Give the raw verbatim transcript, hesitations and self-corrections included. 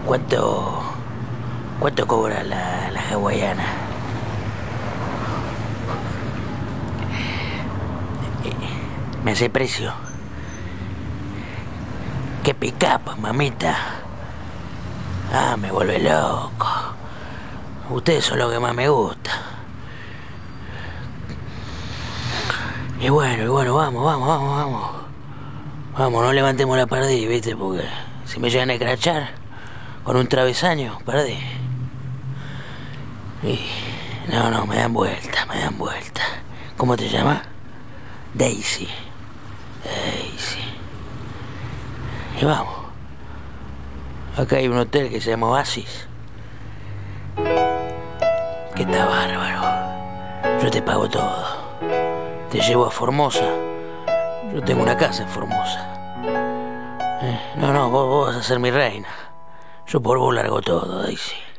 ¿Cuánto... cuánto cobra la, la hawaiana? ¿Me hace precio? ¡Qué pick-up, mamita! Ah, me vuelve loco. Ustedes son lo que más me gusta. Y bueno, y bueno, vamos, vamos, vamos, vamos. Vamos, no levantemos la perdiz, ¿viste? Porque si me llegan a escrachar con un travesaño, perdí. Y... no, no, me dan vuelta, me dan vuelta. ¿Cómo te llamas? Daisy. Daisy. Y vamos. Acá hay un hotel que se llama Oasis, que está bárbaro. Yo te pago todo. Te llevo a Formosa. Yo tengo una casa en Formosa. Eh, no, no, vos, vos vas a ser mi reina. Yo por vos largo todo, Daisy.